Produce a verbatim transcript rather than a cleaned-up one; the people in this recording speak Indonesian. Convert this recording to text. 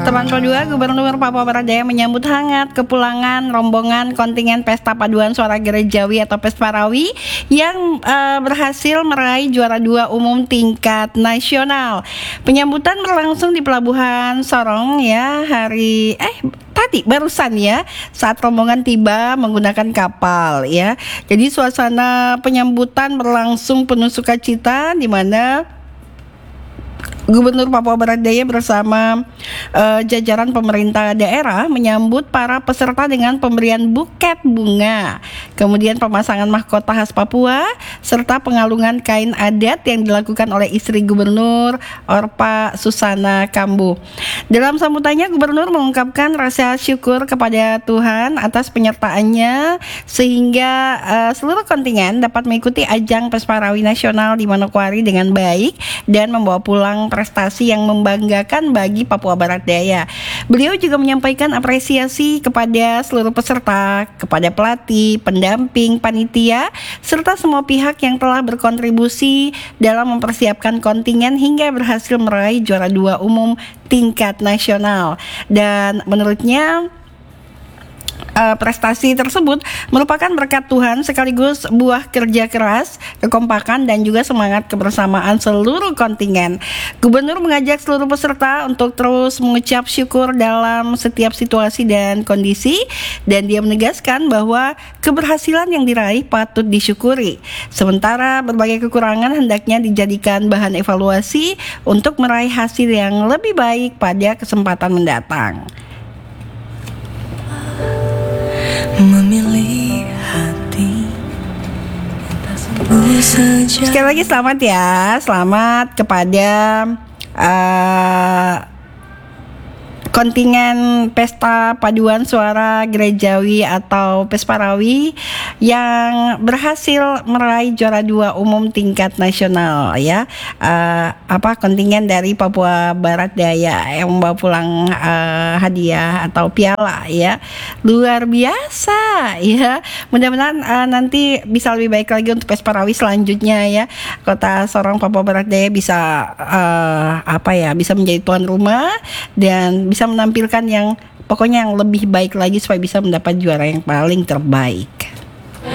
Teman Padua, Gubernur Papua Barat Daya menyambut hangat kepulangan rombongan kontingen Pesta Paduan Suara Gerejawi atau Pesparawi yang uh, berhasil meraih juara dua umum tingkat nasional. Penyambutan berlangsung di Pelabuhan Sorong ya hari eh tadi barusan ya saat rombongan tiba menggunakan kapal ya. Jadi suasana penyambutan berlangsung penuh sukacita di mana Gubernur Papua Barat Daya bersama uh, jajaran pemerintah daerah menyambut para peserta dengan pemberian buket bunga, kemudian pemasangan mahkota khas Papua, serta pengalungan kain adat yang dilakukan oleh istri Gubernur Orpa Susana Kambu. Dalam sambutannya, Gubernur mengungkapkan rasa syukur kepada Tuhan atas penyertaannya sehingga uh, seluruh kontingen dapat mengikuti ajang Pesparawi Nasional di Manokwari dengan baik dan membawa pulang prestasi yang membanggakan bagi Papua Barat Daya. Beliau juga menyampaikan apresiasi kepada seluruh peserta, kepada pelatih, pendamping, panitia, serta semua pihak yang telah berkontribusi dalam mempersiapkan kontingen hingga berhasil meraih juara dua umum tingkat nasional. Dan menurutnya Uh, prestasi tersebut merupakan berkat Tuhan sekaligus buah kerja keras, kekompakan dan juga semangat kebersamaan seluruh kontingen. Gubernur mengajak seluruh peserta untuk terus mengucap syukur dalam setiap situasi dan kondisi, dan dia menegaskan bahwa keberhasilan yang diraih patut disyukuri. Sementara berbagai kekurangan hendaknya dijadikan bahan evaluasi untuk meraih hasil yang lebih baik pada kesempatan mendatang. Memilih hati. Sekali lagi selamat ya, selamat kepada uh, kontingen Pesta Paduan Suara Gerejawi atau Pesparawi yang berhasil meraih juara dua umum tingkat nasional ya. Uh, apa kontingen dari Papua Barat Daya yang membawa pulang uh, hadiah atau piala ya. Luar biasa ya. Mudah-mudahan uh, nanti bisa lebih baik lagi untuk Pesparawi selanjutnya ya. Kota Sorong Papua Barat Daya bisa uh, apa ya, bisa menjadi tuan rumah dan bisa menampilkan yang pokoknya yang lebih baik lagi supaya bisa mendapat juara yang paling terbaik.